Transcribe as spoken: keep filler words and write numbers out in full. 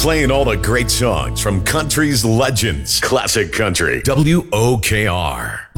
Playing all the great songs from country's legends. Classic Country. W O K R.